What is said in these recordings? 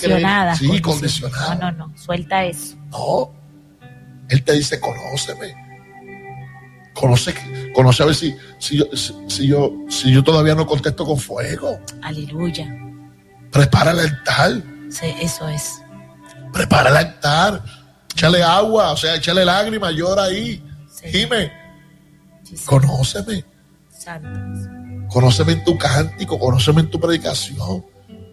Condicionadas. Sí, condicionadas. No, suelta eso. No, Él te dice, conóceme. Conoce a ver si yo todavía no contesto con fuego. Aleluya. Prepara el altar. Sí, eso es. Prepara el altar. Échale agua, o sea, échale lágrimas, llora ahí. Sí. Gime. Sí, conóceme. Santos. Conóceme en tu cántico, conóceme en tu predicación.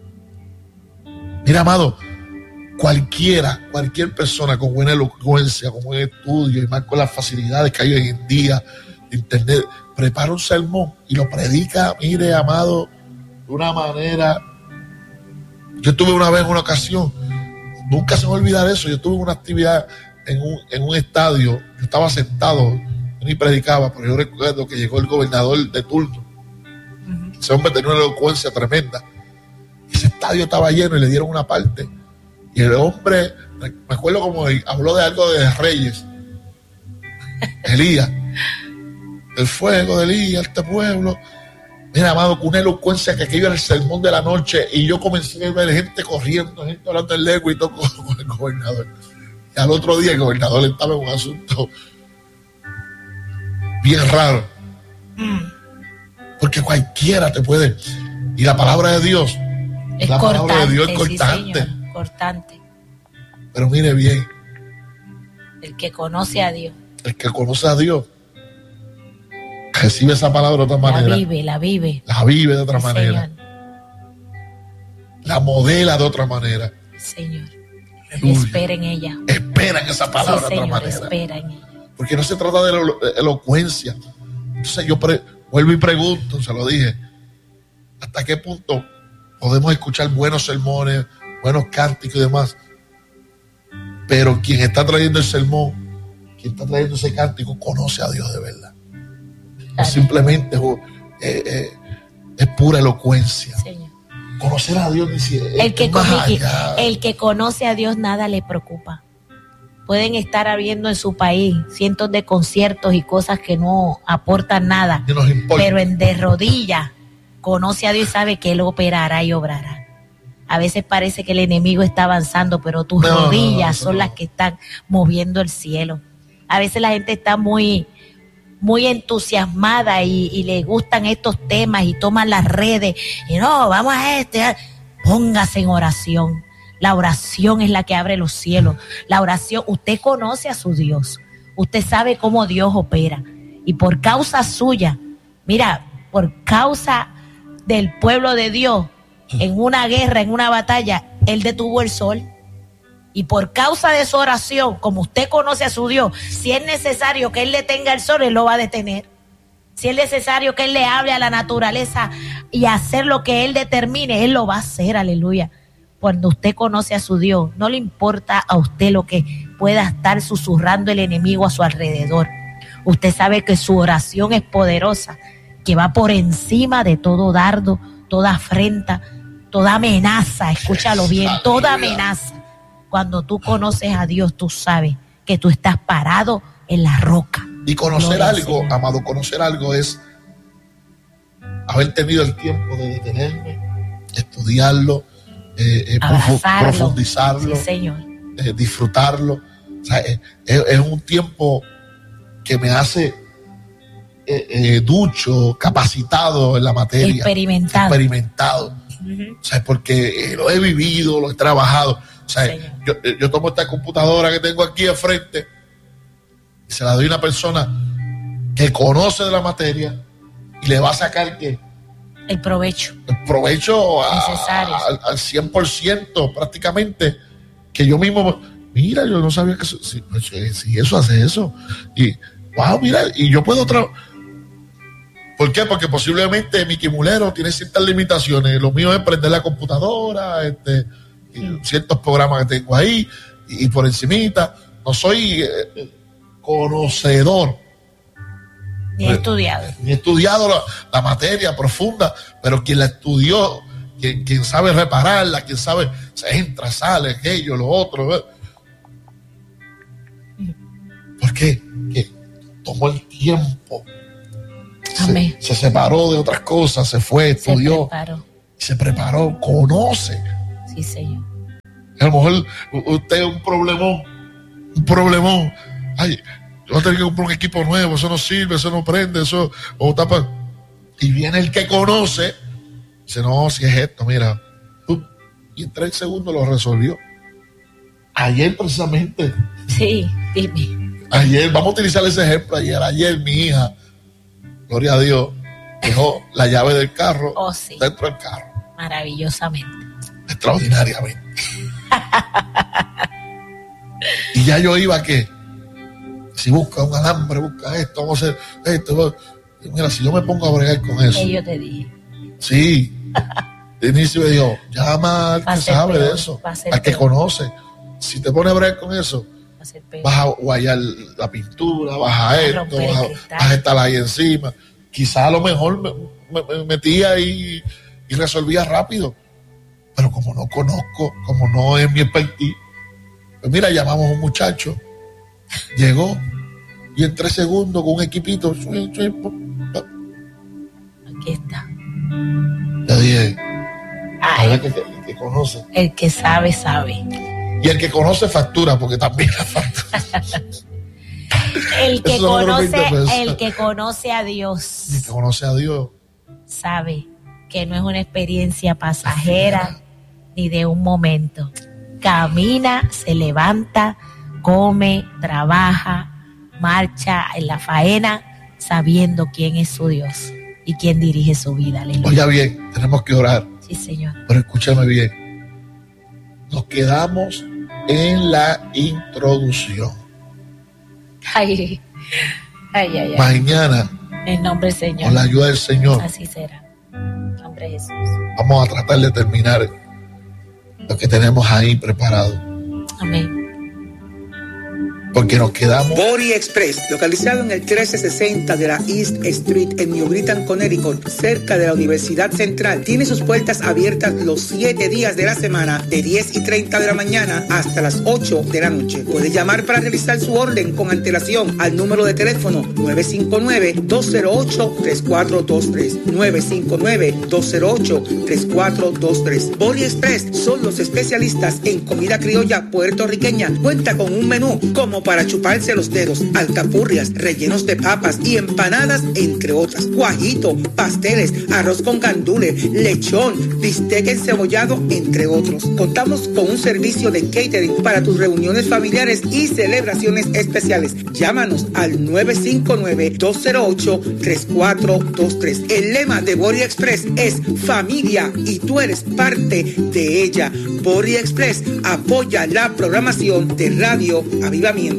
Mira, amado, cualquier persona con buena elocuencia, con buen estudio y más con las facilidades que hay hoy en día de internet, prepara un sermón y lo predica, mire, amado, de una manera. Yo tuve una vez, en una ocasión, nunca se me va a olvidar eso, yo tuve una actividad en un estadio, yo estaba sentado, yo ni predicaba, pero yo recuerdo que llegó el gobernador de turno. Ese hombre tenía una elocuencia tremenda. Ese estadio estaba lleno y le dieron una parte. Y el hombre, me acuerdo como habló de algo de Reyes. Elías. El fuego de Elías, este pueblo. Mira, amado, con una elocuencia que aquello era el sermón de la noche. Y yo comencé a ver gente corriendo, gente hablando en lengua y todo con el gobernador. Y al otro día el gobernador estaba en un asunto bien raro. Porque cualquiera te puede. Y la palabra de Dios es la cortante, palabra de Dios es cortante. Sí, señor, cortante. Pero mire bien. El que conoce a Dios. El que conoce a Dios recibe esa palabra de otra manera. La vive. La vive de otra sí, manera. Señor. La modela de otra manera. Señor. Y espera en ella. Espera en esa palabra sí, de otra Señor, manera. Espera en ella. Porque no se trata de elocuencia. Entonces yo vuelvo y pregunto, se lo dije, ¿hasta qué punto podemos escuchar buenos sermones, buenos cánticos y demás? Pero quien está trayendo el sermón, quien está trayendo ese cántico, conoce a Dios de verdad. No simplemente es pura elocuencia. Señor. Conocer a Dios el que conoce a Dios nada le preocupa. Pueden estar habiendo en su país cientos de conciertos y cosas que no aportan nada, pero de rodillas conoce a Dios y sabe que Él operará y obrará. A veces parece que el enemigo está avanzando, pero tus rodillas son las que están moviendo el cielo. A veces la gente está muy entusiasmada y le gustan estos temas y toman las redes y no, vamos a póngase en oración. La oración es la que abre los cielos. La oración, usted conoce a su Dios. Usted sabe cómo Dios opera. Y por causa suya, mira, por causa del pueblo de Dios, en una guerra, en una batalla, Él detuvo el sol. Y por causa de su oración, como usted conoce a su Dios, si es necesario que Él detenga el sol, Él lo va a detener. Si es necesario que Él le hable a la naturaleza y hacer lo que Él determine, Él lo va a hacer, aleluya. Cuando usted conoce a su Dios, no le importa a usted lo que pueda estar susurrando el enemigo a su alrededor. Usted sabe que su oración es poderosa, que va por encima de todo dardo, toda afrenta, toda amenaza. Escúchalo bien, toda amenaza. Cuando tú conoces a Dios, tú sabes que tú estás parado en la roca. Y conocer algo, amado, conocer algo es haber tenido el tiempo de detenerme, estudiarlo, profundizarlo, sí, señor. Disfrutarlo. O sea, es un tiempo que me hace ducho, capacitado en la materia, experimentado. O sea, porque lo he vivido, lo he trabajado. O sea, yo tomo esta computadora que tengo aquí al frente y se la doy a una persona que conoce de la materia y le va a sacar ¿qué? El provecho necesario al 100% prácticamente, que yo mismo, mira, yo no sabía que si eso hace eso, y wow, mira, y yo puedo ¿por qué? Porque posiblemente mi quimulero tiene ciertas limitaciones. Lo mío es prender la computadora, ciertos programas que tengo ahí, y por encimita, no soy conocedor. Ni he estudiado la materia profunda, pero quien la estudió, quien sabe repararla, quien sabe, se entra, sale, aquello, lo otro. ¿Por qué? Que tomó el tiempo. Se separó de otras cosas, se fue, estudió, se preparó, conoce. Sí, Señor. A lo mejor usted es un problemón. Ay, yo voy a tener que comprar un equipo nuevo, eso no sirve, eso no prende, eso, o tapa. Y viene el que conoce, dice, no, si es esto, mira. Y en 3 segundos lo resolvió. Ayer precisamente. Sí, dime. Ayer, vamos a utilizar ese ejemplo. Ayer mi hija, gloria a Dios, dejó la llave del carro dentro del carro. Maravillosamente. Extraordinariamente. Y ya yo iba a que, si busca un alambre, busca esto, vamos a hacer esto. Mira, si yo me pongo a bregar con eso. Que yo te dije. Sí. De inicio me dijo, llama al que sabe de eso, al que conoce. Si te pones a bregar con eso, vas a guayar la pintura, vas a esto, vas a estar ahí encima. Quizás a lo mejor me metía y resolvía rápido. Pero como no conozco, como no es mi expertise, pues mira, llamamos a un muchacho, llegó y en 3 segundos con un equipito, aquí está. Ya dije, el que conoce. El que sabe, sabe. Y el que conoce factura, porque también la factura. el que conoce a Dios. El que conoce a Dios. Sabe que no es una experiencia pasajera ni de un momento. Camina, se levanta, come, trabaja, marcha en la faena, sabiendo quién es su Dios y quién dirige su vida. Aleluya. Oiga bien, tenemos que orar. Sí, Señor. Pero escúchame bien. Nos quedamos en la introducción. Ay. Mañana, en nombre del Señor, con la ayuda del Señor, así será. En nombre de Jesús. Vamos a tratar de terminar lo que tenemos ahí preparado. Amén. Porque nos quedamos. Bori Express, localizado en el 1360 de la East Street en New Britain, Connecticut, cerca de la Universidad Central, tiene sus puertas abiertas los 7 días de la semana, de 10:30 de la mañana hasta las 8 de la noche. Puede llamar para realizar su orden con antelación al número de teléfono 959-208-3423. 959-208-3423. Bori Express son los especialistas en comida criolla puertorriqueña. Cuenta con un menú como para chuparse los dedos, alcapurrias, rellenos de papas y empanadas, entre otras. Guajito, pasteles, arroz con gandules, lechón, bistec encebollado, entre otros. Contamos con un servicio de catering para tus reuniones familiares y celebraciones especiales. Llámanos al 959-208-3423. El lema de Bori Express es familia y tú eres parte de ella. Bori Express apoya la programación de Radio Avivamiento.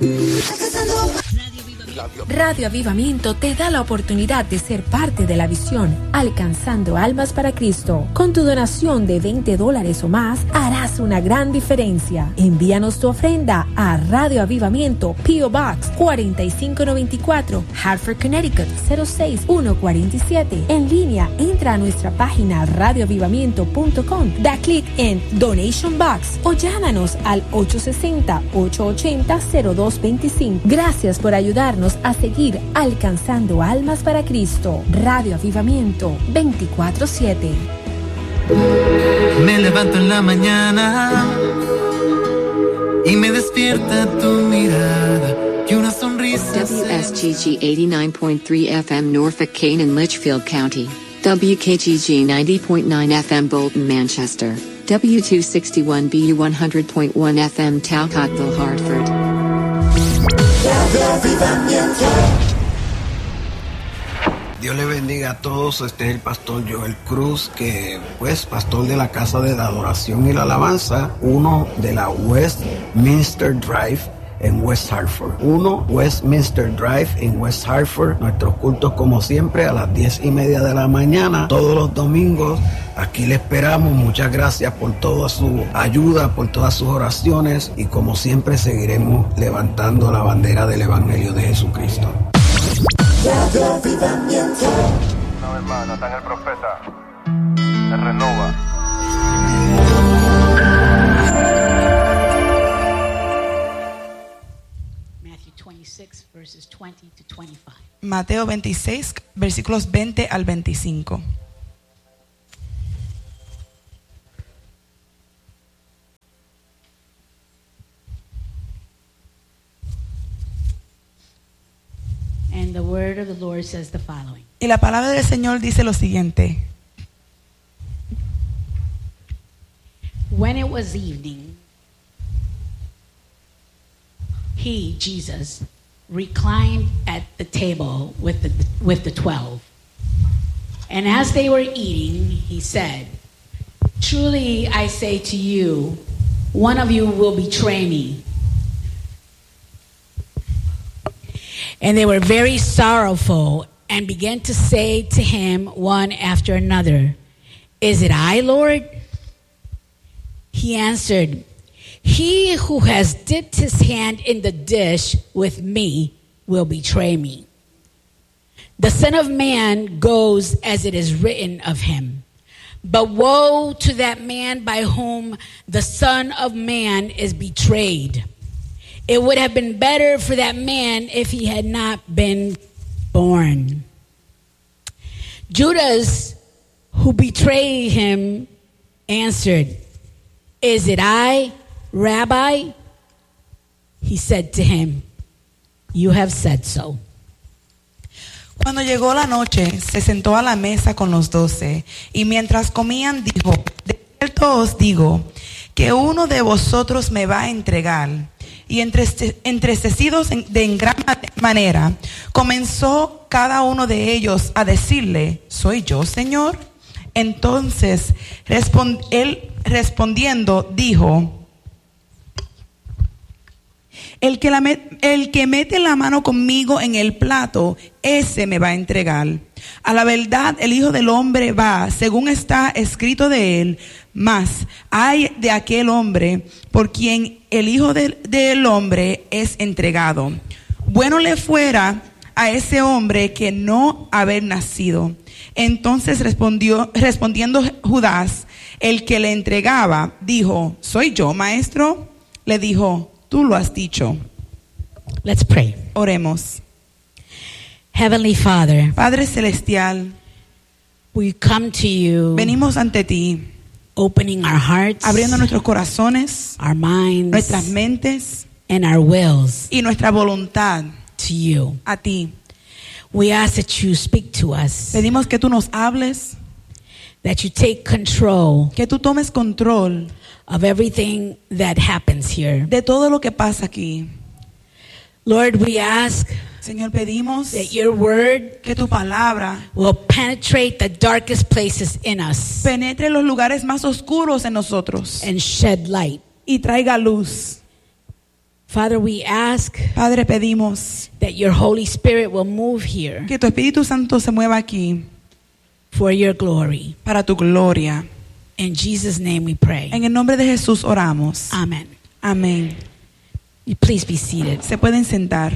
Radio Avivamiento te da la oportunidad de ser parte de la visión Alcanzando Almas para Cristo. Con tu donación de $20 o más, harás una gran diferencia. Envíanos tu ofrenda a Radio Avivamiento, P.O. Box 4594, Hartford, Connecticut 06147. En línea, entra a nuestra página radioavivamiento.com, da clic en Donation Box o llámanos al 860-880-0225. Gracias por ayudarnos a seguir alcanzando almas para Cristo. Radio Avivamiento 24/7. Me levanto en la mañana y me despierta tu mirada y una sonrisa. WSGG 89.3 FM Norfolk, Kane and Litchfield County. WKGG 90.9 FM Bolton, Manchester. W261BU 100.1 FM Talcottville, Hartford. Dios le bendiga a todos. Este es el pastor Joel Cruz, que pues pastor de la Casa de la Adoración y la Alabanza, uno de la Westminster Drive en West Hartford. Westminster Drive en West Hartford. Nuestros cultos, como siempre, a las 10:30 de la mañana, todos los domingos. Aquí le esperamos. Muchas gracias por toda su ayuda, por todas sus oraciones, y como siempre seguiremos levantando la bandera del Evangelio de Jesucristo. Una vez más, Natán el profeta se renova. Mateo 26, versículos 20 al 25. the word of the Lord says the following. Y la palabra del Señor dice lo siguiente. When it was evening, he, Jesus, reclined at the table with the 12. And as they were eating, he said, "Truly I say to you, one of you will betray me." And they were very sorrowful and began to say to him one after another, "Is it I, Lord?" He answered, "He who has dipped his hand in the dish with me will betray me. The Son of Man goes as it is written of him. But woe to that man by whom the Son of Man is betrayed. It would have been better for that man if he had not been born." Judas, who betrayed him, answered, "Is it I, Rabbi?" He said to him, "You have said so." Cuando llegó la noche, se sentó a la mesa con los 12, y mientras comían dijo, "De cierto os digo, que uno de vosotros me va a entregar". Y entristecidos en gran manera, comenzó cada uno de ellos a decirle, "¿Soy yo, Señor?". Entonces, él respondiendo, dijo, el que mete la mano conmigo en el plato, ese me va a entregar. A la verdad, el Hijo del Hombre va, según está escrito de él, mas ay de aquel hombre por quien el Hijo del Hombre es entregado. Bueno le fuera a ese hombre que no haber nacido. Entonces respondiendo Judas, el que le entregaba, dijo, "¿Soy yo, maestro?". Le dijo, "Tú lo has dicho". Let's pray. Oremos. Heavenly Father, Padre Celestial, we come to you, venimos ante ti, opening our hearts, abriendo nuestros corazones, our minds, nuestras mentes and our wills y nuestra voluntad to you. a ti. We ask that you speak to us, Pedimos que tú nos hables, that you take control que tú tomes control of everything that happens here. de todo lo que pasa aquí. Lord, we ask Señor, pedimos that your word que tu palabra will penetrate the darkest places in us penetre los lugares más oscuros en nosotros and shed light. y traiga luz. Father, we ask Padre, pedimos that your Holy Spirit will move here que tu Espíritu Santo se mueva aquí for your glory. para tu gloria. In Jesus' name we pray. En el nombre de Jesús oramos. Amen. Amén. You please be seated. Se pueden sentar.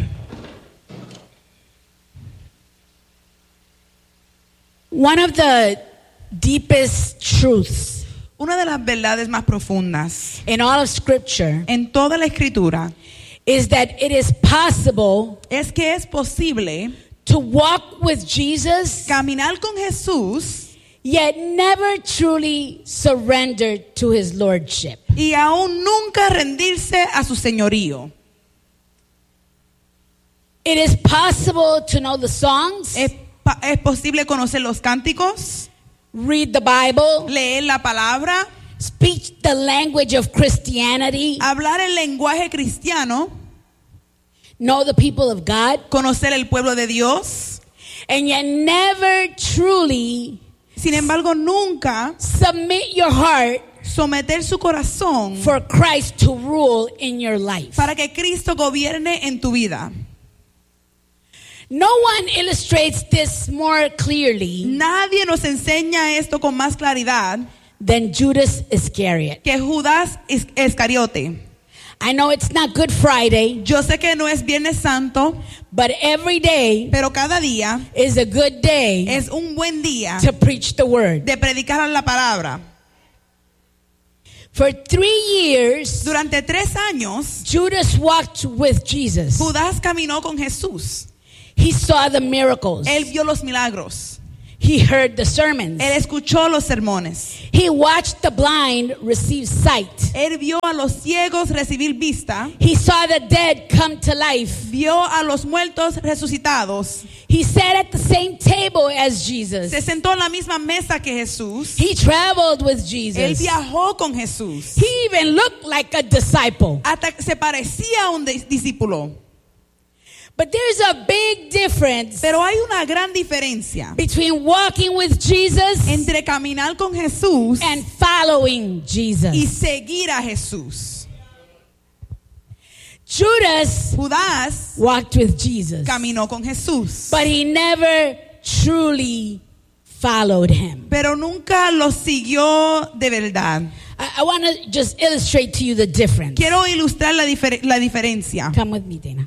One of the deepest truths Una de las verdades más profundas in all of Scripture en toda la Escritura is that it is possible es que es posible to walk with Jesus caminar con Jesús yet never truly surrender to his lordship. y aún nunca rendirse a su señorío. It is possible to know the songs, Es posible conocer los cánticos, read the Bible, leer la palabra, speak the language of Christianity, hablar el lenguaje cristiano, know the people of God, conocer el pueblo de Dios, and yet never truly sin embargo nunca submit your heart someter su corazón for Christ to rule in your life. para que Cristo gobierne en tu vida. No one illustrates this more clearly Nadie nos enseña esto con más claridad than Judas Iscariot. que Judas Iscariote. I know it's not Good Friday, Yo sé que no es Viernes Santo, but every day pero cada día is a good day es un buen día to preach the word. de predicar la palabra. For 3 years, Durante 3 años, Judas walked with Jesus. Judas caminó con Jesús. He saw the miracles. Él vio los milagros. He heard the sermons. Él escuchó los sermones. He watched the blind receive sight. Él vio a los ciegos recibir vista. He saw the dead come to life. Vio a los muertos resucitados. He sat at the same table as Jesus. Se sentó en la misma mesa que Jesús. He traveled with Él Jesus. viajó con Jesús. He even looked like a disciple. Hasta se parecía a un discípulo. But there's a big difference Pero hay una gran diferencia between walking with Jesus entre caminar con Jesús and following Jesus. y seguir a Jesús. Judas walked with Jesus, caminó con Jesús, but he never truly followed him. Pero nunca lo siguió de verdad. I want to just illustrate to you the difference. Quiero ilustrar la diferencia. Come with me, Dana.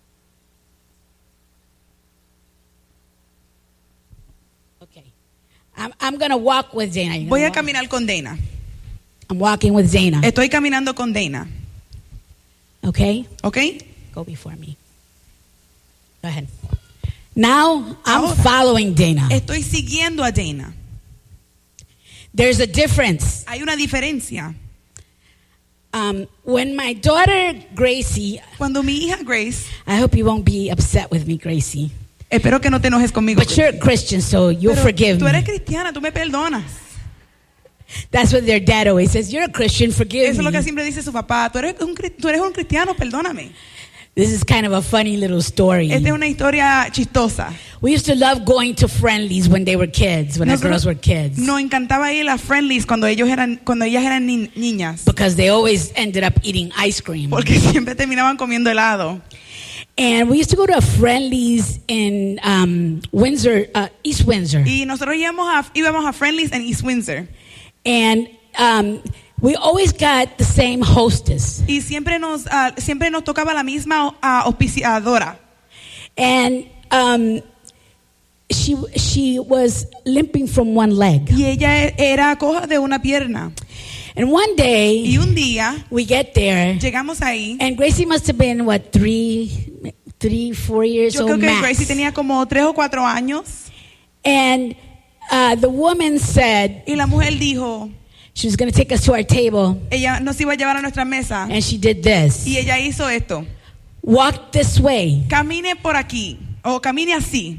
Okay. I'm going to walk with Dana. Voy a caminar con Dana. I'm walking with Dana. Estoy caminando con Dana. Okay? Okay? Go before me. Go ahead. Now I'm Ahora, following Dana. Estoy siguiendo a Dana. There's a difference. Hay una diferencia. When my daughter Gracie, Cuando mi hija Grace, I hope you won't be upset with me, Gracie. Espero que no te enojes conmigo. But you're a Christian, so you'll Pero forgive tú me. eres cristiana, tú me perdonas. That's what their dad always says. You're a Christian, forgive Eso es lo que me. siempre dice su papá. Tú eres un cristiano, perdóname. This is kind of a funny little story. Esta es una historia chistosa. We used to love going to Friendlies when they were kids, when our girls were kids. Nos encantaba ir a Friendlies cuando ellas eran niñas. Because they always ended up eating ice cream. Porque siempre terminaban comiendo helado. And we used to go to a Friendlies in Windsor, East Windsor. Y nosotros íbamos a Friendlies en East Windsor. And we always got the same hostess. Y siempre nos tocaba la misma auspiciadora. And she was limping from one leg. Y ella era coja de una pierna. And one day, y un día, we get there. Llegamos ahí. And Gracie must have been, what, 4 years Yo old creo que max. Gracie tenía como 3 o 4 años. And the woman said, y la mujer dijo, she was going to take us to our table. Ella nos iba a llevar a nuestra mesa. And she did this. Y ella hizo esto. Walk this way. Camine por aquí. O camine así.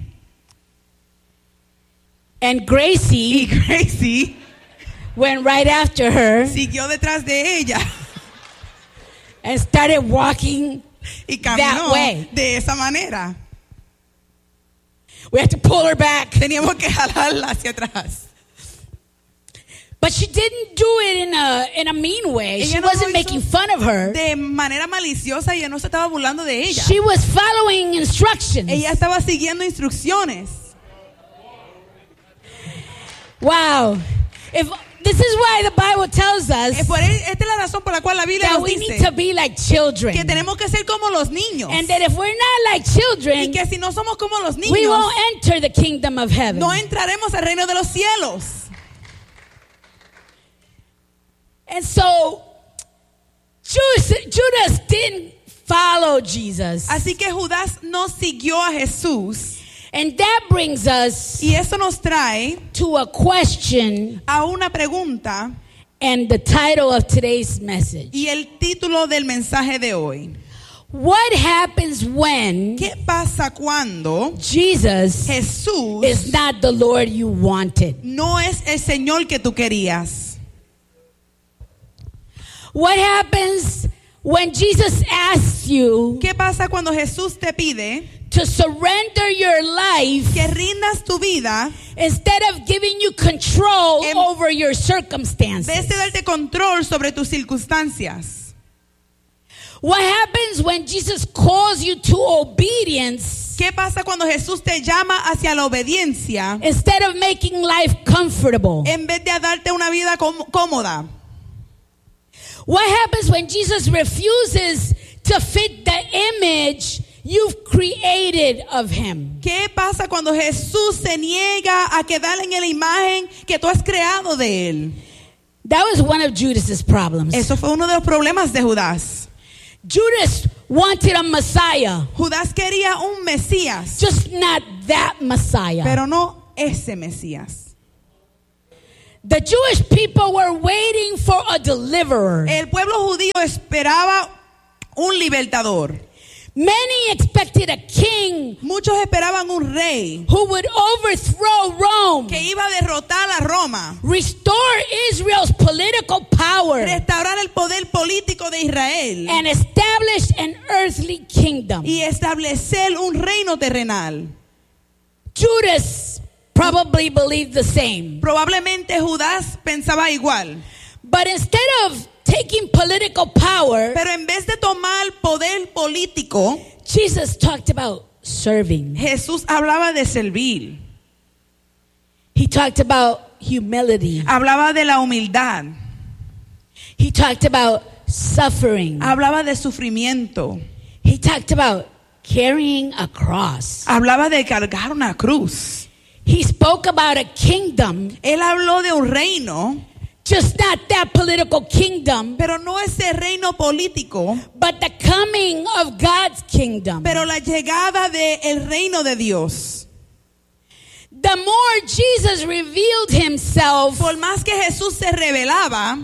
And Gracie went right after her. Siguió detrás de ella. And started walking y caminó that way. De esa manera. We had to pull her back. Teníamos que jalarla hacia atrás. But she didn't do it in a mean way. Ella She no wasn't lo making hizo fun of her. De manera maliciosa, ella no se estaba burlando de ella. She was following instructions. Ella estaba siguiendo instrucciones. Wow. This is why the Bible tells us esta es la razón por la cual la Biblia that nos we dice need to be like children. que tenemos que ser como los niños. And that if we're not like children, y que si no somos como los niños, we won't enter the kingdom of heaven. No entraremos al reino de los cielos. And so Judas didn't follow Jesus. Así que Judas no siguió a Jesús. And that brings us y eso nos trae to a question a una pregunta and the title of today's message. Y el título del mensaje de hoy. What happens when ¿Qué pasa cuando Jesús is not the Lord you wanted? No es el Señor que tú querías. What happens when Jesus asks you ¿Qué pasa cuando Jesús te pide to surrender your life, que rindas tu vida, instead of giving you control over your circumstances? En vez de darte control sobre tus circunstancias. What happens when Jesus calls you to obedience? ¿Qué pasa cuando Jesús te llama hacia la obediencia? Instead of making life comfortable. En vez de darte una vida cómoda. What happens when Jesus refuses to fit the image you've created of him? ¿Qué pasa cuando Jesús se niega a quedar en la imagen que tú has creado de él? That was one of Judas's problems. Eso fue uno de los problemas de Judas. Judas wanted a Messiah. Judas quería un Mesías. Just not that Messiah. Pero no ese Mesías. The Jewish people were waiting for a deliverer. El pueblo judío esperaba un libertador. Many expected a king. Muchos esperaban un rey who would overthrow Rome, que iba a derrotar a Roma, restore Israel's political power, restaurar el poder político de Israel, and establish an earthly kingdom. Y establecer un reino terrenal. Judas probably believed the same. Probablemente Judas pensaba igual. But instead of taking political power, pero en vez de tomar poder político, Jesus talked about serving. Jesús hablaba de servir. He talked about humility. Hablaba de la humildad. He talked about suffering. Hablaba de sufrimiento. He talked about carrying a cross. Hablaba de cargar una cruz. He spoke about a kingdom. Él habló de un reino. Just not that political kingdom, pero no ese reino político, but the coming of God's kingdom. Pero la llegada de el reino de Dios. The more Jesus revealed himself, por más que Jesús se revelaba,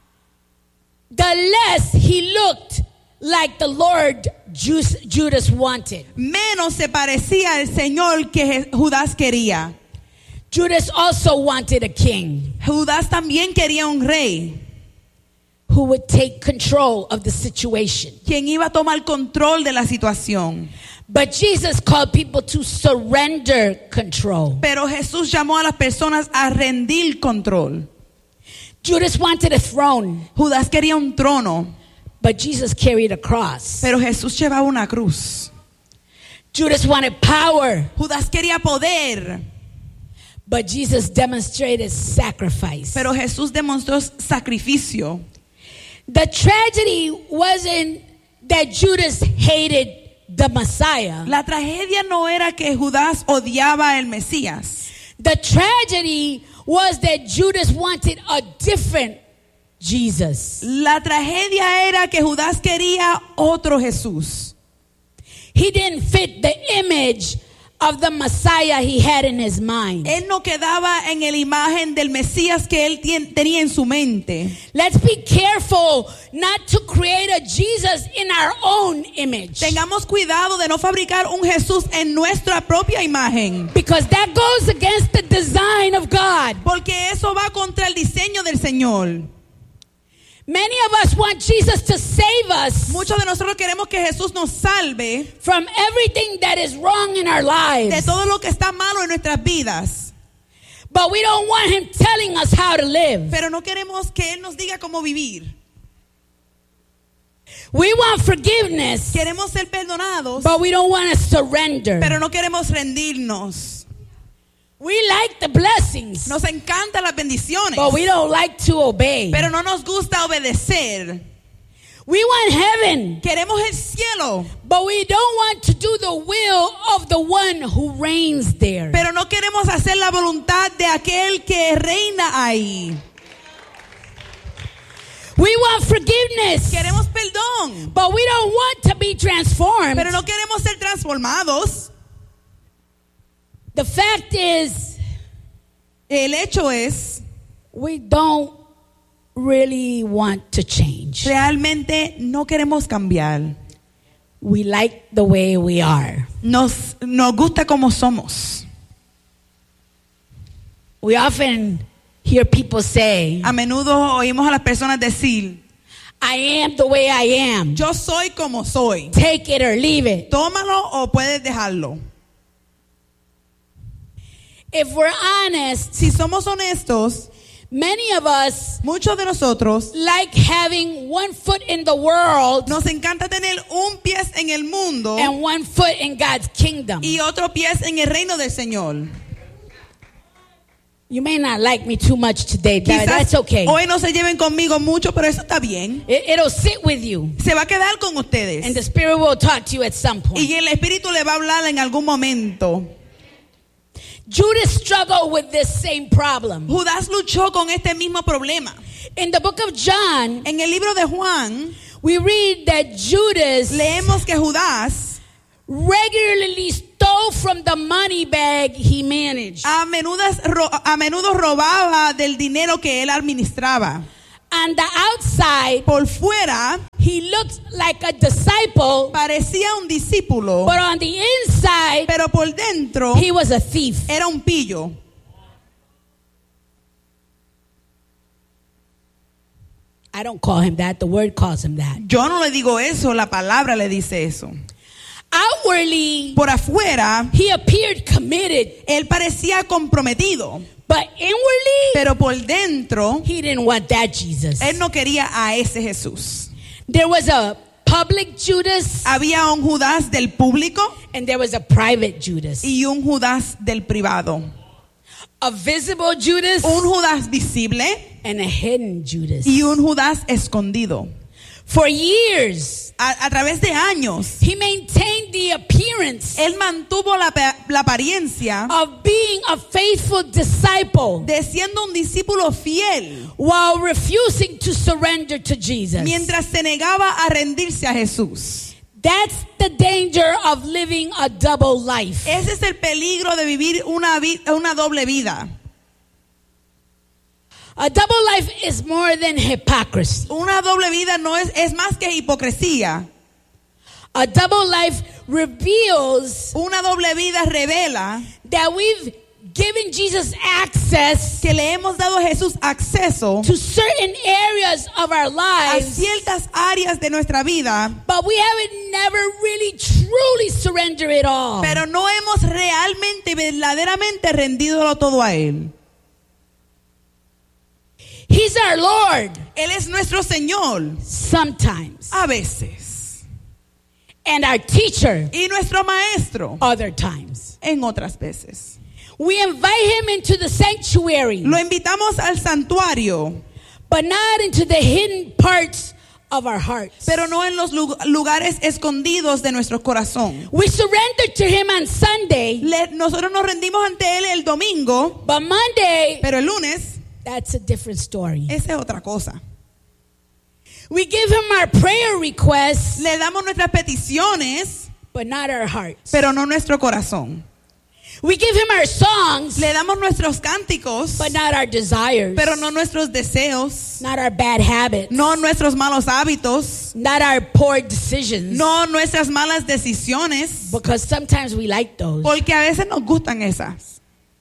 the less he looked like the Lord Judas wanted. Menos se parecía al Señor que Judas quería. Judas also wanted a king. Judas también quería un rey. Who would take control of the situation. Quien iba a tomar control de la situación. But Jesus called people to surrender control. Pero Jesús llamó a las personas a rendir control. Judas wanted a throne. Judas quería un trono. But Jesus carried a cross. Pero Jesús llevaba una cruz. Judas wanted power. Judas quería poder. But Jesus demonstrated sacrifice. Pero Jesús demostró sacrificio. The tragedy wasn't that Judas hated the Messiah. La tragedia no era que Judas odiaba el Mesías. The tragedy was that Judas wanted a different Jesus. La tragedia era que Judas quería otro Jesús. He didn't fit the image of the Messiah he had in his mind. Él no quedaba en la imagen del Mesías que él tenía en su mente. Let's be careful not to create a Jesus in our own image. Tengamos cuidado de no fabricar un Jesús en nuestra propia imagen. Because that goes against the design of God. Porque eso va contra el diseño del Señor. Many of us want Jesus to save us. Muchos de nosotros queremos que Jesús nos salve from everything that is wrong in our lives. De todo lo que está malo en nuestras vidas. But we don't want him telling us how to live. Pero no queremos que él nos diga cómo vivir. We want forgiveness. Queremos ser perdonados. But we don't want to surrender. Pero no queremos rendirnos. We like the blessings. Nos encantan las bendiciones. But we don't like to obey. Pero no nos gusta obedecer. We want heaven. Queremos el cielo. But we don't want to do the will of the one who reigns there. Pero no queremos hacer la voluntad de aquel que reina ahí. We want forgiveness. Queremos perdón. But we don't want to be transformed. Pero no queremos ser transformados. The fact is, el hecho es, we don't really want to change. Realmente no queremos cambiar. We like the way we are. Nos gusta como somos. We often hear people say, a menudo oímos a las personas decir, I am the way I am. Yo soy como soy. Take it or leave it. Tómalo o puedes dejarlo. If we're honest, si somos honestos, many of us, muchos de nosotros, like having one foot in the world, nos encanta tener un pie en el mundo, and one foot in God's kingdom, y otro pie en el reino del Señor. You may not like me too much today, but that's okay. Hoy no se lleven conmigo mucho, pero eso está bien. It'll sit with you. Se va a quedar con ustedes. And the Spirit will talk to you at some point. Y el Espíritu le va a hablar en algún momento. Judas struggled with this same problem. Judas luchó con este mismo problema. In the book of John, en el libro de Juan, we read that Judas leemos que Judas regularly stole from the money bag he managed. A menudo robaba del dinero que él administraba. On the outside, por fuera, he looked like a disciple, parecía un discípulo, but on the inside, pero por dentro, he was a thief. Era un pillo. I don't call him that. The word calls him that. Yo no le digo eso, la palabra le dice eso. Outwardly, por afuera, he appeared committed. Él parecía comprometido. But inwardly, pero por dentro, he didn't want that Jesus. Él no quería a ese Jesús. There was a public Judas. Había un Judas del público. And there was a private Judas. Y un Judas del privado. A visible Judas. Un Judas visible. And a hidden Judas. Y un Judas escondido. For years, a través de años, he maintained the appearance. Él mantuvo la apariencia of being a faithful disciple, de siendo un discípulo fiel, while refusing to surrender to Jesus. Mientras se negaba a rendirse a Jesús. That's the danger of living a double life. Ese es el peligro de vivir una doble vida. A double life is more than hypocrisy. Una doble vida no es más que hipocresía. A double life reveals, una doble vida revela that we've given Jesus access, que le hemos dado a Jesús acceso to certain areas of our lives, a ciertas áreas de nuestra vida, but we haven't never really truly surrendered it all. Pero no hemos realmente verdaderamente rendidolo todo a él. He's our Lord. Él es nuestro Señor. Sometimes. A veces. And our teacher. Y nuestro maestro. Other times. En otras veces. We invite him into the sanctuary. Lo invitamos al santuario. But not into the hidden parts of our hearts. Pero no en los lugares escondidos de nuestro corazón. We surrender to him on Sunday. Nosotros nos rendimos ante él el domingo. But Monday. Pero el lunes. That's a different story. Esa es otra cosa. We give him our prayer requests. Le damos nuestras peticiones. But not our hearts. Pero no nuestro corazón. We give him our songs. Le damos nuestros cánticos. But not our desires. Pero no nuestros deseos. Not our bad habits. No nuestros malos hábitos. Not our poor decisions. No nuestras malas decisiones. Because sometimes we like those. Porque a veces nos gustan esas.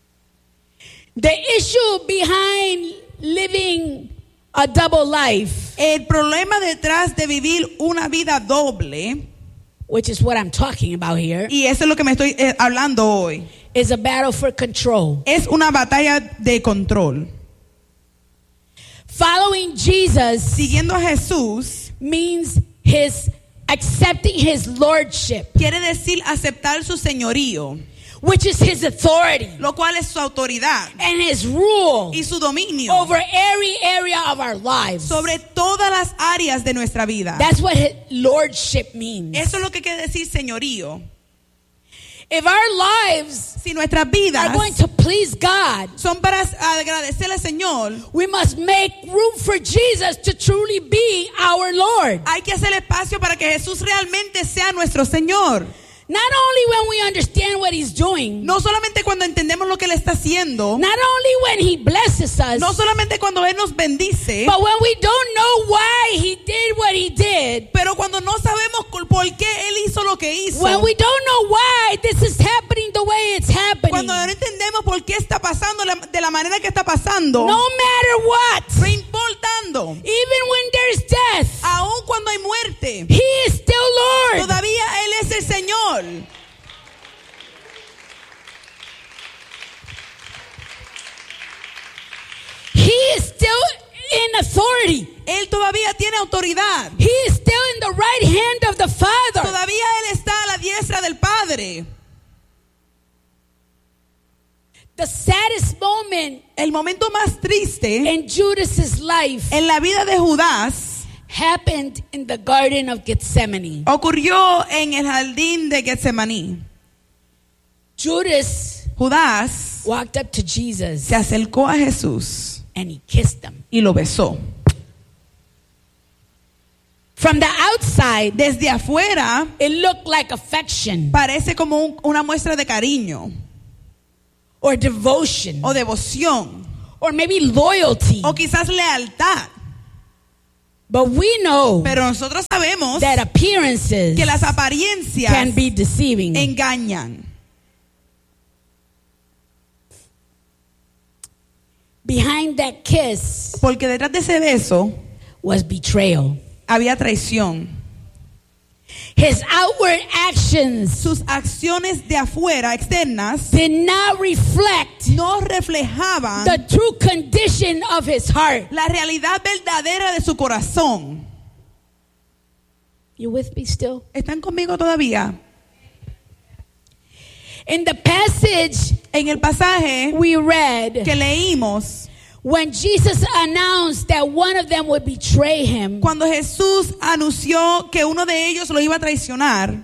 The issue behind living a double life, el problema detrás de vivir una vida doble, which is what I'm talking about here, y eso es lo que me estoy hablando hoy, is a battle for control. Es una batalla de control. Following Jesus, siguiendo a Jesús, means accepting his lordship. Quiere decir aceptar su señorío. Which is his authority, lo cual es su autoridad, and his rule, y su dominio, over every area of our lives, sobre todas las áreas de nuestra vida. That's what his lordship means. Eso es lo que quiere decir señorío. If our lives, si nuestras vidas are going to please God, son para agradecerle al Señor, we must make room for Jesus to truly be our Lord. Hay que hacer espacio para que Jesús realmente sea nuestro Señor. Not only when we understand what he's doing. No solamente cuando entendemos lo que él está haciendo. Not only when he blesses us. No solamente cuando él nos bendice. But when we don't know why he did what he did. Pero cuando no sabemos por qué él hizo lo que hizo. When we don't know why this is happening the way it's happening. Cuando no entendemos por qué está pasando de la manera que está pasando. No matter what. No importando. Even when there's death. Aun cuando hay muerte. He is still Lord. Todavía él es el Señor. He is still in authority. Él todavía tiene autoridad. He is still in the right hand of the Father. Todavía él está a la diestra del Padre. The saddest moment, el momento más triste in Judas's life, en la vida de Judas, happened in the Garden of Gethsemane. Ocurrió en el jardín de Getsemaní. Judas walked up to Jesus. Se acercó a Jesús and he kissed him. Y lo besó. From the outside, Desde afuera it looked like affection parece como una muestra de cariño or devotion o devoción or maybe loyalty. o quizás lealtad. But we know Pero nosotros sabemos that appearances que las apariencias can be deceiving. engañan. Behind that kiss Porque detrás de ese beso was betrayal. había traición. His outward actions Sus acciones de afuera, externas, did not reflect no reflejaban the true condition of his heart. la realidad verdadera de su corazón. You with me still? ¿Están conmigo todavía? In the passage En el pasaje we read, que leímos, when Jesus announced that one of them would betray him, cuando Jesús anunció que uno de ellos lo iba a traicionar,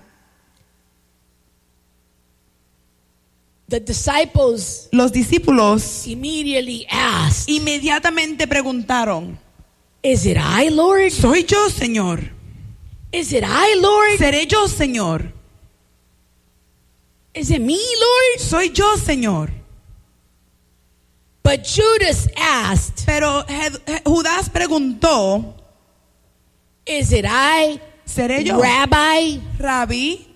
the disciples los discípulos immediately asked, inmediatamente preguntaron, "Is it I, Lord? ¿soy yo, Señor? Is it I, Lord? ¿Seré yo, Señor? Is it me, Lord?" ¿Soy yo, Señor? But Judas asked, Pero Judas preguntó, "Is it I, ¿seré yo, Rabbi?" Rabí?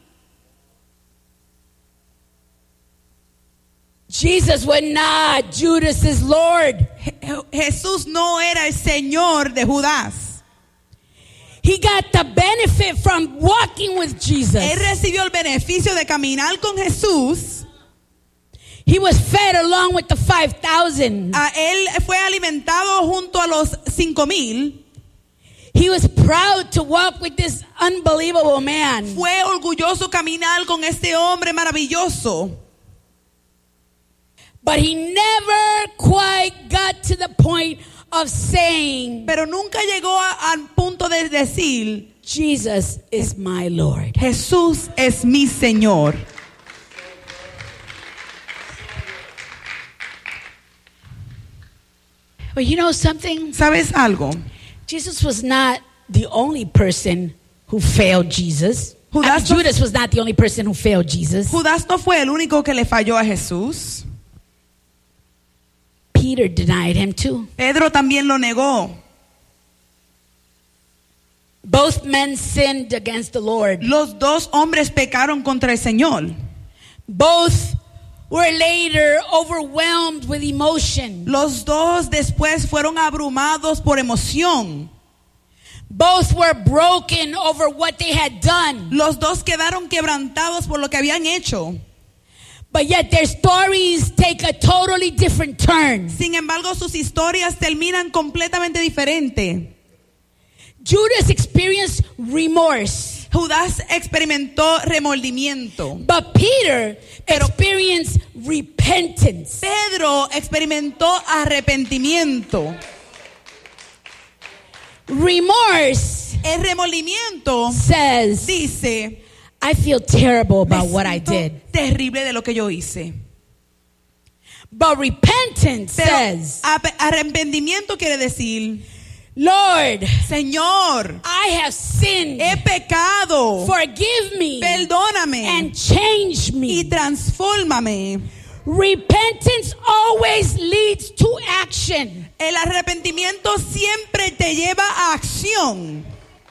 Jesus would not. Judas is Lord. Jesús no era el Señor de Judas. He got the benefit from walking with Jesus. Él recibió el beneficio de caminar con Jesús. He was fed along with the 5,000. Él fue alimentado junto a los 5,000. He was proud to walk with this unbelievable man. Fue orgulloso caminar con este hombre maravilloso. But he never quite got to the point of saying, Pero nunca llegó al punto de decir, Jesus is my Lord. Jesús es mi Señor. But you know something? ¿Sabes algo? Jesus was not the only person who failed Jesus. Judas was not the only person who failed Jesus. Judas no fue el único que le falló a Jesús. Peter denied him too. Pedro también lo negó. Both men sinned against the Lord. Los dos hombres pecaron contra el Señor. Both were later overwhelmed with emotion. Los dos después fueron abrumados por emoción. Both were broken over what they had done. Los dos quedaron quebrantados por lo que habían hecho. But yet their stories take a totally different turn. Sin embargo, sus historias terminan completamente diferente. Judas experienced remorse. Judas experimentó remordimiento. But Peter experienced repentance. Pedro experimentó arrepentimiento. Remorse, el remordimiento, says, dice, I feel terrible about what I did. Terrible de lo que yo hice. But repentance says, arrepentimiento quiere decir, Lord, Señor, I have sinned. He pecado. Forgive me. Perdóname. And change me. Y transfórmame. Repentance always leads to action. El arrepentimiento siempre te lleva a acción.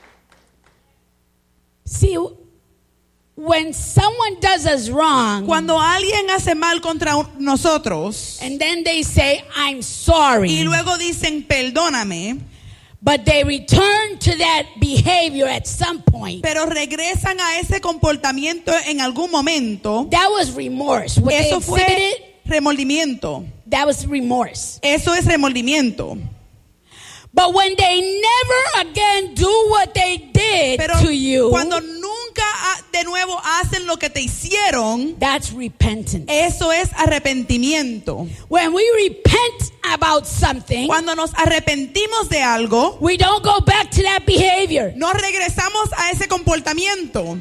See, when someone does us wrong, cuando alguien hace mal contra nosotros, and then they say, I'm sorry, y luego dicen, perdóname, but they return to that behavior at some point, pero regresan a ese comportamiento en algún momento, that was remorse. What eso they fue remordimiento. That was remorse. Eso es remordimiento. But when they never again do what they did pero to you, cuando nunca de nuevo hacen lo que te hicieron, that's repentance. Eso es arrepentimiento. When we repent about something, cuando nos arrepentimos de algo, we don't go back to that behavior. No regresamos a ese comportamiento.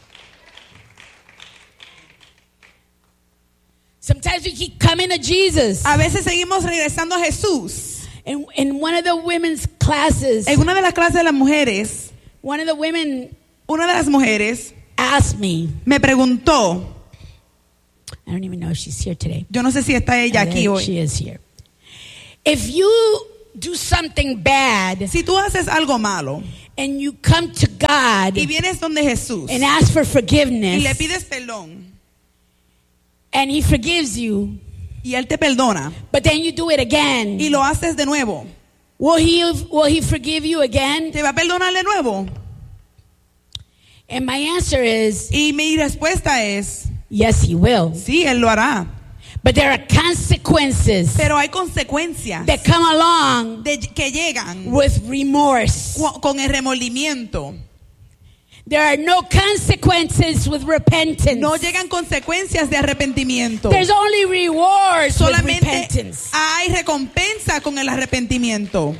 Sometimes we keep coming to Jesus. A veces seguimos regresando a Jesús. In one of the women's classes, en una de las clases de las mujeres, One of the women Una de las mujeres asked me, me preguntó, I don't even know if she's here today. yo no sé si está ella aquí There hoy. she is here. If you do something bad Si tú haces algo malo and you come to God y vienes donde Jesús and ask for y forgiveness le pides perdón and He forgives you, y Él te perdona but then you do it again, y lo haces de nuevo, will He forgive you again? ¿te va a perdonar de nuevo? And my answer is Y mi respuesta es, yes, He will. sí, Él lo hará. But there are consequences Pero hay consecuencias that come along que llegan with remorse. con el remordimiento. There are no consequences with repentance. No llegan consecuencias de arrepentimiento. There's only rewards with Solamente repentance. hay recompensa con el arrepentimiento.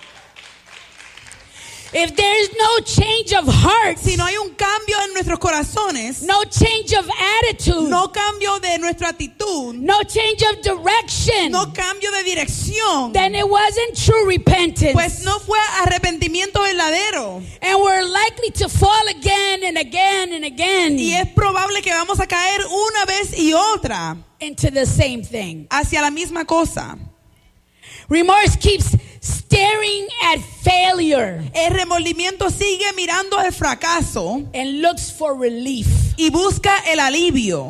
If there's no change of heart, Si no hay un cambio en nuestros corazones, no change of attitude, no cambio de nuestra actitud, no change of direction, no cambio de dirección, then it wasn't true repentance. pues no fue arrepentimiento verdadero. And we're likely to fall again and again and again Y es probable que vamos a caer una vez y otra into the same thing. hacia la misma cosa. Remorse keeps staring at failure El remordimiento sigue mirando el fracaso and looks for relief. y busca el alivio.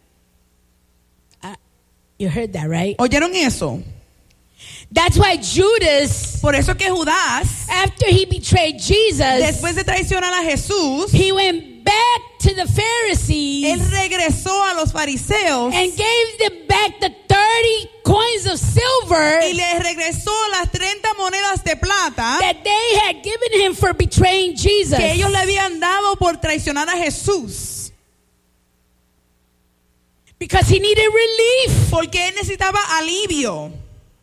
You heard that, right? ¿Oyeron eso? That's why Judas, Por eso que Judas, after he betrayed Jesus, después de traicionar a Jesús, he went back to the Pharisees él regresó a los fariseos and gave them back the 30 coins of silver y le regresó las 30 monedas de plata that they had given him for betraying Jesus. que ellos le habían dado por traicionar a Jesús. Because he needed relief. Porque él necesitaba alivio.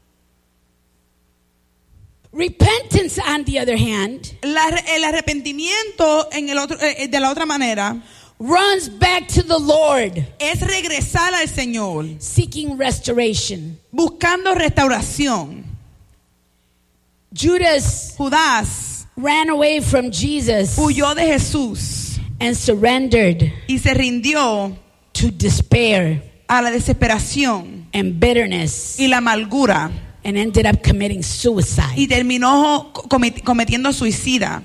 Repentance, on the other hand, El arrepentimiento en el otro, de la otra manera runs back to the Lord, es regresar al Señor, seeking restoration. buscando restauración. Judas ran away from Jesus Huyó de Jesús and surrendered y se rindió to despair a la desesperación and bitterness y la amargura and ended up committing suicide. y terminó cometiendo suicida.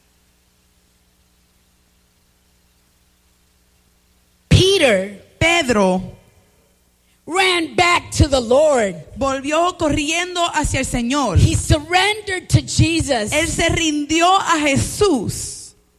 Pedro ran back to the Lord. Volvió corriendo hacia el Señor. He surrendered to Jesus. Él se rindió a Jesús.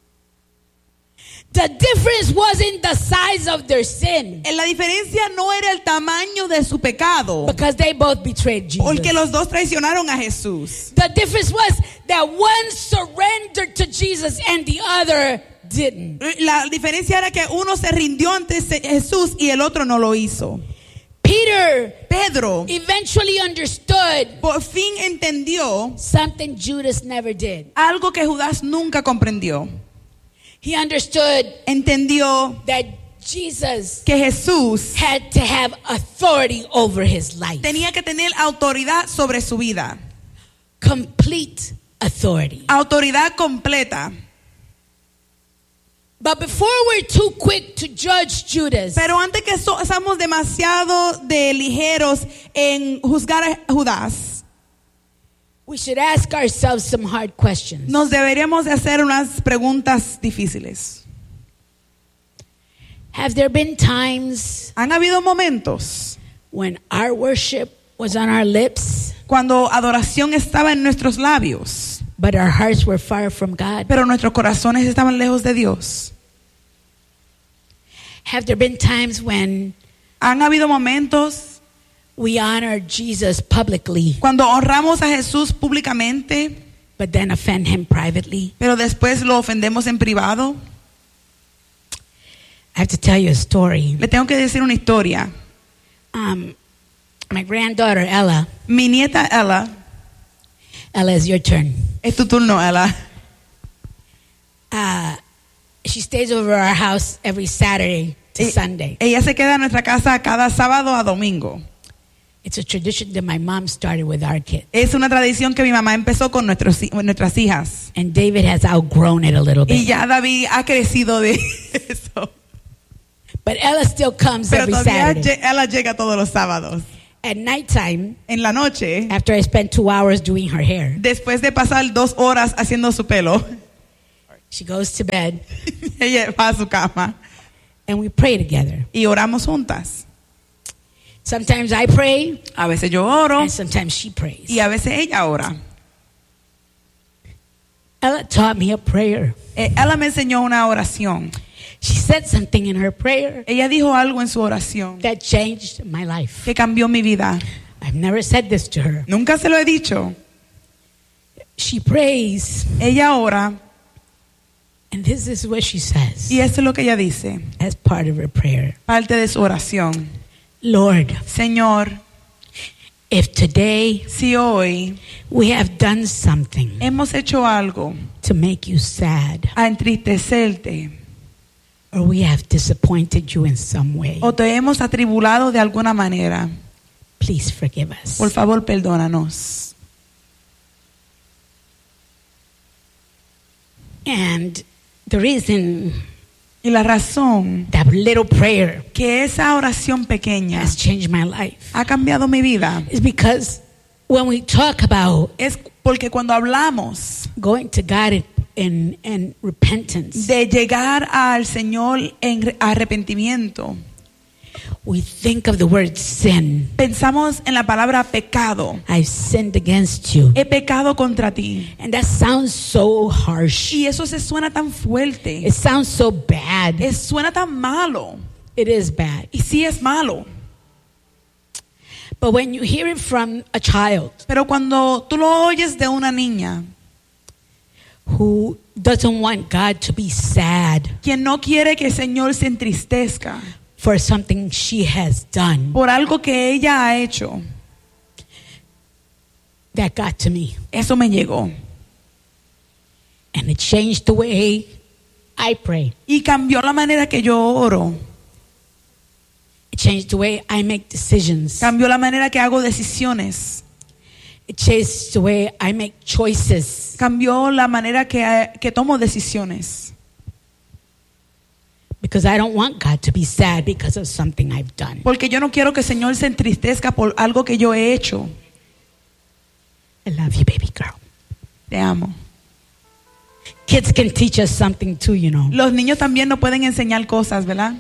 The difference wasn't the size of their sin. La diferencia no era el tamaño de su pecado. Because they both betrayed Jesus. Porque los dos traicionaron a Jesús. The difference was that one surrendered to Jesus and the other didn't. La diferencia era que uno se rindió ante Jesús y el otro no lo hizo. Pedro eventually understood por fin entendió something Judas never did. Algo que Judas nunca comprendió. He understood entendió that Jesus que Jesús had to have authority over his life. Tenía que tener autoridad sobre su vida. Complete authority. Autoridad completa. But before we're too quick to judge Judas, pero antes que somos demasiado de ligeros en juzgar a Judas, we should ask ourselves some hard questions. Nos deberíamos de hacer unas preguntas difíciles. Have there been times ¿Han habido momentos when our worship was on our lips, cuando adoración estaba en nuestros labios, but our hearts were far from God? pero nuestros corazones estaban lejos de Dios? Have there been times when ¿Han habido momentos we honor Jesus publicly, cuando honramos a Jesús públicamente, but then offend him privately? pero después lo ofendemos en privado? I have to tell you a story. Le tengo que decir una historia. My granddaughter Ella. Mi nieta Ella. Ella, it's your turn. Es tu turno, Ella. She stays over our house every Saturday to Sunday. Ella se queda en nuestra casa cada sábado a domingo. It's a tradition that my mom started with our kids. Es una tradición que mi mamá empezó con nuestras hijas. And David has outgrown it a little Y bit. ya David ha crecido de eso. But Ella still comes Pero every todavía Saturday. ella llega todos los sábados. At nighttime, En la noche, after I spend 2 hours doing her hair, después de pasar 2 horas haciendo su pelo, she goes to bed ella va a su cama and we pray together. y oramos juntas. Sometimes I pray A veces yo oro and sometimes she prays. y a veces ella ora. Ella taught me a prayer. Ella me enseñó una oración. She said something in her prayer Ella dijo algo en su oración that changed my life. que cambió mi vida. I've never said this to her. Nunca se lo he dicho. She prays, Ella ora and this is what she says y eso es lo que ella dice, as part of her prayer. parte de su oración. Lord, Señor, if today si hoy we have done something hemos hecho algo to make you sad, a entristecerte or we have disappointed you in some way, o te hemos atribulado de alguna manera, please forgive us. por favor perdónanos. And the reason Y la razón that little prayer que esa oración pequeña has changed my life ha cambiado mi vida is because when we talk about es porque cuando hablamos going to God in repentance, de llegar al Señor en arrepentimiento, we think of the word sin. pensamos en la palabra pecado. I've sinned against you. He pecado contra ti. And that sounds so harsh. Y eso se suena tan fuerte. It sounds so bad. Suena tan malo. It is bad. Y sí es malo. But when you hear it from a child Pero cuando tú lo oyes de una niña who doesn't want God to be sad quien no quiere que el Señor se entristezca for something she has done, por algo que ella ha hecho, that got to me. eso me llegó. And it changed the way I pray. Y cambió la manera que yo oro. It changed the way I make decisions. Cambió la manera que hago decisiones. It changed the way I make choices. Cambió la manera que tomo decisiones. Because I don't want God to be sad because of something I've done. Porque yo no quiero que el Señor se entristezca por algo que yo he hecho. I love you, baby girl. Te amo. Kids can teach us something too, you know. Los niños también nos pueden enseñar cosas, ¿verdad?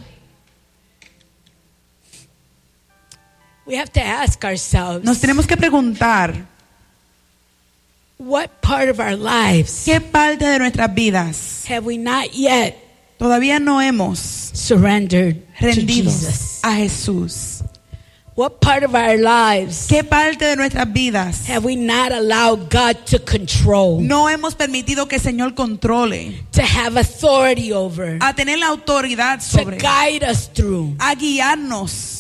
We have to ask ourselves, Nos tenemos que preguntar, what part of our lives ¿qué parte de nuestras vidas have we not yet todavía no hemos surrendered to rendido Jesus? a Jesús? What part of our lives ¿Qué parte de nuestras vidas have we not allowed God to control, no hemos permitido que el Señor controle, to have authority over, a tener la autoridad to sobre, guide us through? a guiarnos?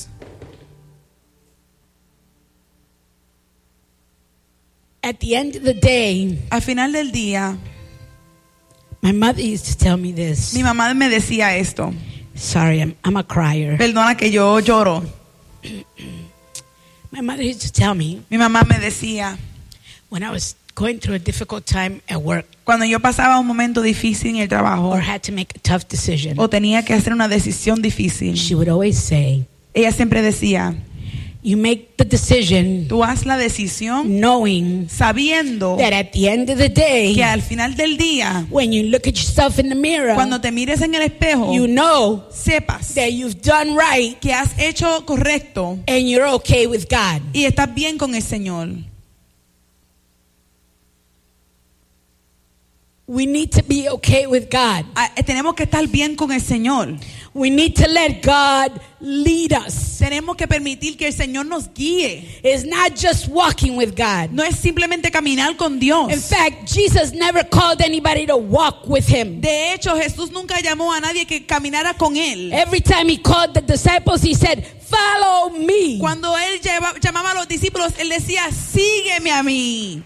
At the end of the day, Al final del día, my mother used to tell me this. mi mamá me decía esto. Sorry, I'm a crier. Perdona que yo lloro. My mother used to tell me Mi mamá me decía, when I was going through a difficult time at work cuando yo pasaba un momento difícil en el trabajo or had to make a tough decision, o tenía que hacer una decisión difícil, she would always say, ella siempre decía, you make the decision tú haz la decisión knowing sabiendo that at the end of the day, que al final del día, when you look at yourself in the mirror, cuando te mires en el espejo, you know sepas that you've done right que has hecho correcto and you're okay with God. y estás bien con el Señor. We need to be okay with God. Tenemos que estar bien con el Señor. We need to let God lead us. Tenemos que permitir que el Señor nos guíe. It's not just walking with God. No es simplemente caminar con Dios. In fact, Jesus never called anybody to walk with him. De hecho, Jesús nunca llamó a nadie que caminara con él. Every time he called the disciples, he said, follow me. Cuando él llamaba a los discípulos, él decía, sígueme a mí.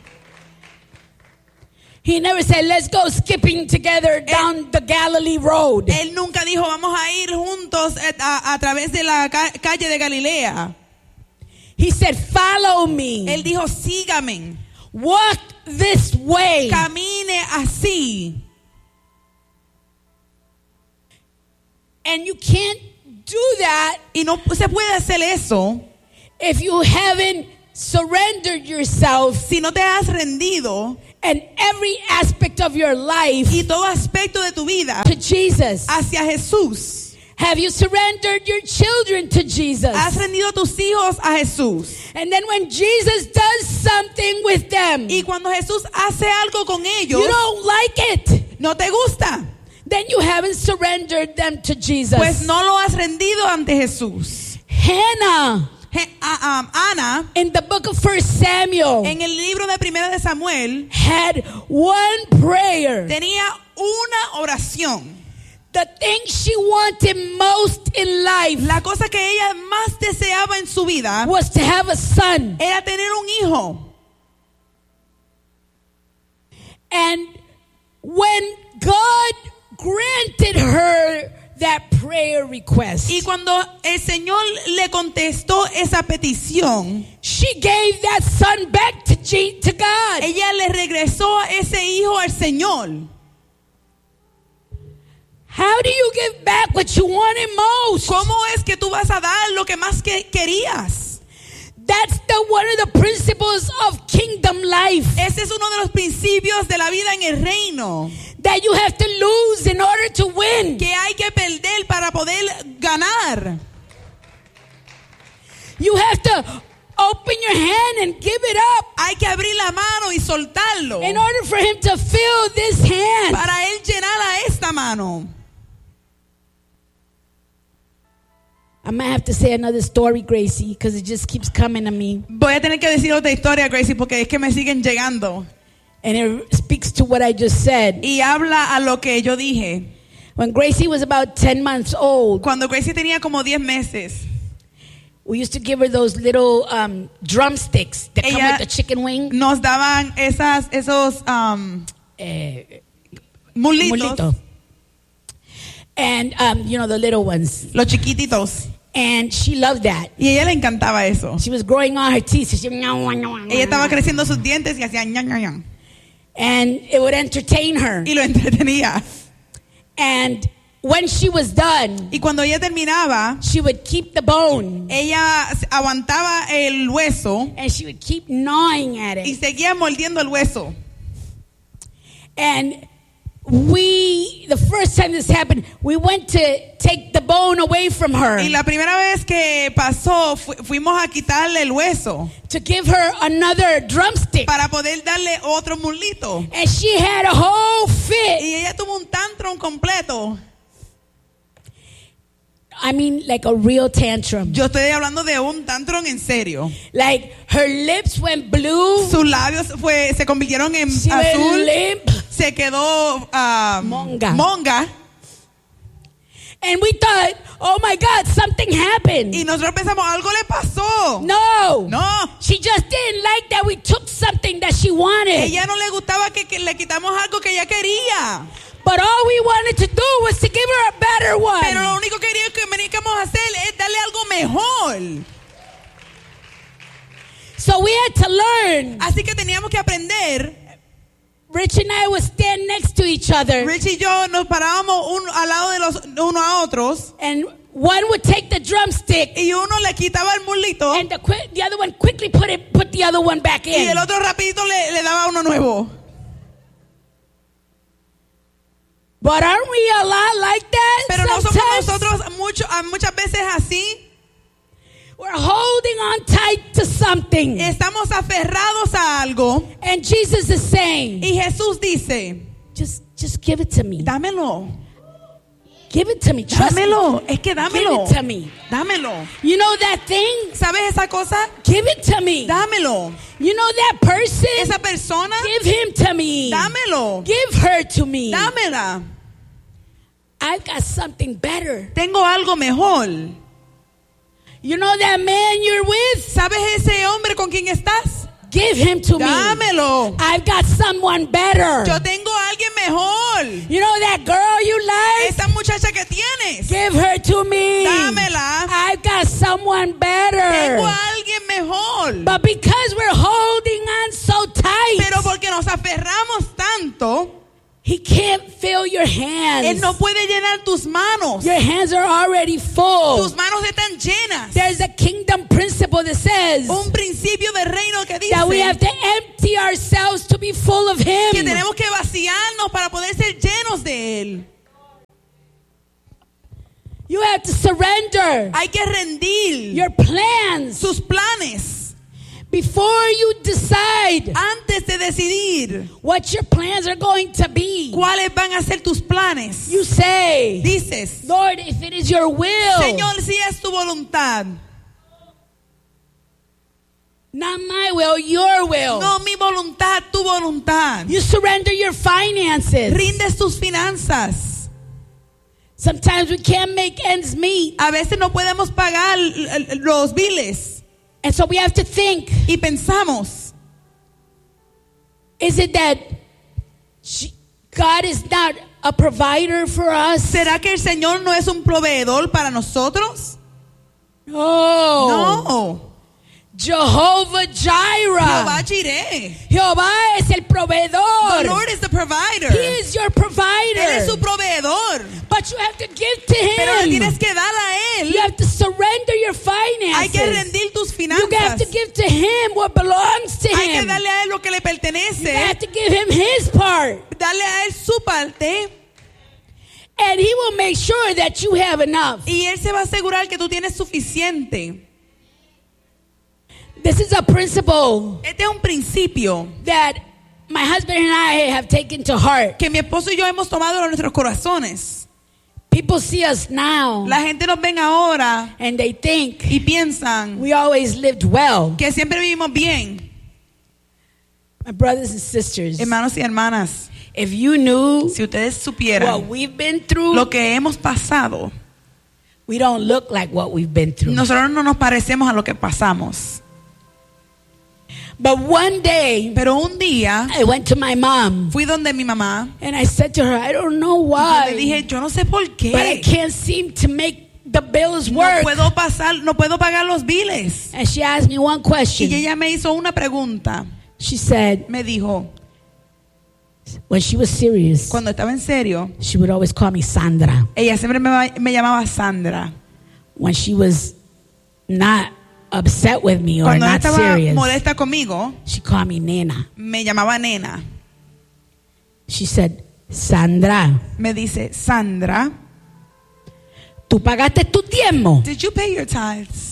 He never said, let's go skipping together down the Galilee road. Él nunca dijo, vamos a ir juntos a través de la calle de Galilea. He said, follow me. Él dijo, sígame. Walk this way. Camine así. And you can't do that Y no se puede hacer eso if you haven't surrendered yourself si no te has rendido and every aspect of your life y todo aspecto de tu vida to Jesus. hacia Jesús. Have you surrendered your children to Jesus? Has rendido tus hijos a Jesús. And then when Jesus does something with them, Y cuando Jesús hace algo con ellos, you don't like it, no te gusta, then you haven't surrendered them to Jesus. pues no lo has rendido ante Jesús. Hannah, Ana, in the book of 1 Samuel, en el libro de Primera de Samuel, had one prayer. tenía una oración. The thing she wanted most in life La cosa que ella más deseaba en su vida was to have a son. era tener un hijo. And when God granted her that prayer request, Y cuando el Señor le contestó esa petición, she gave that son back to God. ella le regresó a ese hijo al Señor. How do you give back what you wanted most? ¿Cómo es que tú vas a dar lo que más querías? That's one of the principles of kingdom life. Ese es uno de los principios de la vida en el reino. That you have to lose in order to win. Que hay que perder para poder ganar. You have to open your hand and give it up. Hay que abrir la mano y soltarlo. In order for him to fill this hand. Para él llenar a esta mano. I might have to say another story, Gracie, because it just keeps coming to me. Voy a tener que decir otra historia, Gracie, porque es que me siguen llegando. And it speaks to what I just said. Y habla a lo que yo dije. When Gracie was about 10 months old, Cuando Gracie tenía como 10 meses, we used to give her those little drumsticks that come with the chicken wing. Nos daban esos mulitos. And you know, the little ones. Los chiquititos. And she loved that. Y a ella le encantaba eso. She was growing on her teeth. So ella estaba creciendo sus dientes y hacía ñan, ñan, ñan. And it would entertain her. Y lo entretenía. And when she was done, y cuando ella terminaba, she would keep the bone. Ella aguantaba el hueso. And she would keep gnawing at it. Y seguía mordiendo el hueso. And the first time this happened, we went to take the bone away from her. Y la primera vez que pasó, fuimos a quitarle el hueso. To give her another drumstick. Para poder darle otro mulito. And she had a whole fit. Y ella tuvo un tantrum completo. I mean, like a real tantrum. Yo estoy hablando de un tantrum en serio. Like her lips went blue. Sus labios se convirtieron en she azul. Went limp. Se quedó monga. And we thought, oh my God, something happened. Y nosotros pensamos, algo le pasó. No. She just didn't like that we took something that she wanted. Ella no le gustaba que le quitamos algo que ella quería. But all we wanted to do was to give her a better one. Pero lo único que queríamos hacer es darle algo mejor. So we had to learn. Así que teníamos que aprender. Rich and I would stand next to each other. Rich y yo nos parábamos al lado de uno a otros. And one would take the drumstick. Y uno le quitaba el mulito. And the other one quickly put the other one back in. Y el otro rapidito le daba uno nuevo. But aren't we a lot like that? Pero no somos nosotros muchas veces así. We're holding on tight to something. Estamos aferrados a algo. And Jesus is saying, y Jesús dice, just give it to me. Dámelo. Give it to me. Dámelo. Es que dámelo. Give it to me. Dámelo. You know that thing? ¿Sabes esa cosa? Give it to me. Dámelo. You know that person? Esa persona? Give him to me. Dámelo. Give her to me. Dámela. I've got something better. Tengo algo mejor. You know that man you're with? ¿Sabes ese hombre con quien estás? Give him to Dámelo. me. I've got someone better. Yo tengo a alguien mejor. You know that girl you like? Esa muchacha que tienes. Give her to me. Dámela. I've got someone better. Tengo a alguien mejor. But because we're holding on so tight, Pero porque nos aferramos tanto, He can't fill your Él hands. no puede llenar tus manos. Your hands are already full. Tus manos están llenas. There's a kingdom principle that says Un principio de reino que dice that we have to empty ourselves to be full of que Him. tenemos que vaciarnos para poder ser llenos de Él. You have to surrender Hay que rendir your plans sus planes before you decide antes de decidir what your plans are going to be. cuáles van a ser tus planes. You say, Dices, Lord, if it is your will, Señor, si es tu voluntad, not my will, your will. no mi voluntad, tu voluntad. You surrender your finances. Rindes tus finanzas. Sometimes we can't make ends meet. A veces no podemos pagar los biles And so we have to think, y pensamos, is it that God is not a provider for us? ¿será que el Señor no es un proveedor para nosotros? No. No. Jehovah Jireh. Jehová Jireh. Jehová es el proveedor. The Lord is the provider. He is your provider. Él es su proveedor. But you have to give to Him. Pero le tienes que dar a Él. You have to surrender your finances. Hay que rendir tus finanzas. You have to give to Him what belongs to Hay que Him. darle a Él lo que le pertenece. You have to give Him His part. Darle a Él su parte. And He will make sure that you have enough. Y Él se va a asegurar que tú tienes suficiente. This is a principle Este es un principio that my husband and I have taken to heart. que mi esposo y yo hemos tomado en nuestros corazones. People see us now La gente nos ven ahora and they think y piensan we always lived well. que siempre vivimos bien. My brothers and sisters, Hermanos y hermanas, if you knew si ustedes supieran what we've been through, lo que hemos pasado, we don't look like what we've been through. nosotros no nos parecemos a lo que pasamos. But one day, Pero un día I went to my mom fui donde mi mamá and I said to her, I don't know y yo why, le dije, yo no sé por but I qué can't seem to make the bills no work. puedo pagar los biles. And she asked me one Y question. ella me hizo una pregunta. She said, Me dijo, when she was serious, cuando estaba en serio, she would always call me Sandra. ella siempre me llamaba Sandra. When she was not upset with me or Cuando ella not estaba serious, molesta conmigo, she called me Nena. me llamaba nena. She said, Sandra, Me dice, Sandra, ¿tú pagaste tu diezmo? did you pay your tithes?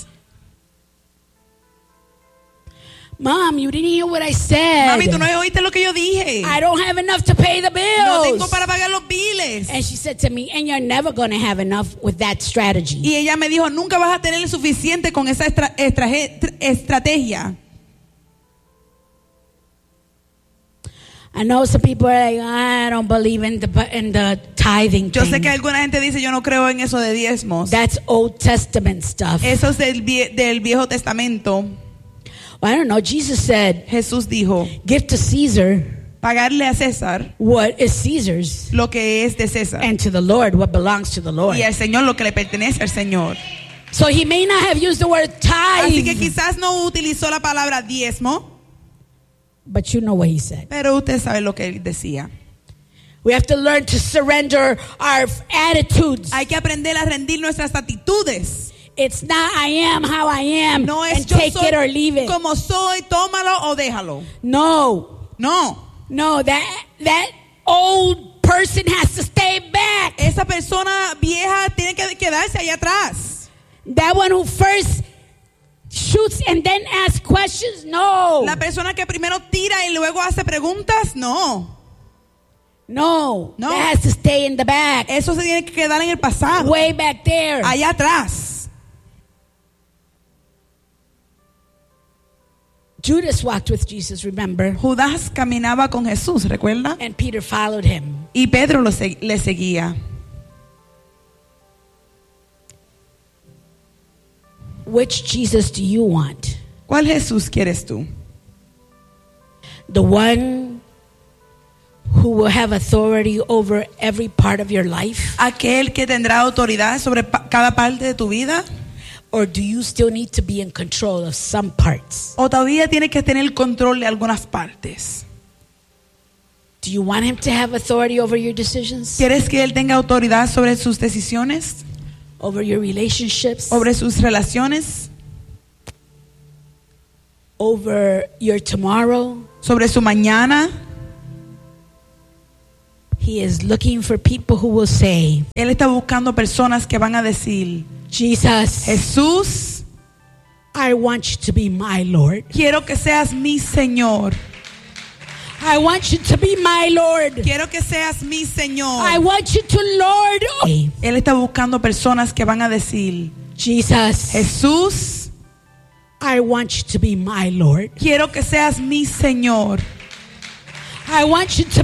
Mom, you didn't hear what I said. Mami, tú no oíste lo que yo dije. I don't have enough to pay the No tengo bills. para pagar los biles. And she said to me, and you're never going to have enough with that strategy. Y ella me dijo, nunca vas a tener suficiente con esa estrategia. I know some people are like, I don't believe in the tithing Yo sé thing. que alguna gente dice, yo no creo en eso de diezmos. That's Old Testament stuff. Eso es del Viejo Testamento. Well, I don't know. Jesus said, Jesús dijo, give to Caesar pagarle a César what is Caesar's, lo que es de César. and to the Lord what belongs to the Lord. Y al Señor lo que le pertenece al Señor. So he may not have used the word Así que tithe, quizás no utilizó la palabra diezmo, but you know what he said. pero usted sabe lo que él decía. We have to learn to surrender our attitudes. Hay que aprender a rendir nuestras actitudes. It's not I am how I am No es and yo take soy it or leave it. como soy, tómalo o déjalo. No, No, that old person has to stay back. esa persona vieja tiene que quedarse allá atrás. That one who first shoots and then asks questions, no. La persona que primero tira y luego hace preguntas, no. No, No. that has to stay in the back. Eso se tiene que quedar en el pasado, Way back there. allá atrás. Judas walked with Jesus, remember? Judas caminaba con Jesús, ¿recuerda? And Peter followed him. Y Pedro le seguía. Which Jesus do you want? ¿Cuál Jesús quieres tú? The one who will have authority over every part of your life? ¿Aquel que tendrá autoridad sobre cada parte de tu vida? Or do you still need to be in control of some parts? ¿O todavía tiene que tener control de algunas partes? Do you want him to have authority over your decisions? ¿Quieres que él tenga autoridad sobre sus decisiones? Over your relationships? ¿Sobre sus relaciones? Over your tomorrow? ¿Sobre su mañana? He is looking for people who will say, Él está buscando personas que van a decir, Jesus, Jesús, I want you to be my Lord. quiero que seas mi Señor. I want you to be my Lord. Quiero que seas mi Señor. I want you to Lord. Él está buscando personas que van a decir, Jesus, Jesús, I want you to be my Lord. quiero que seas mi Señor. I want you to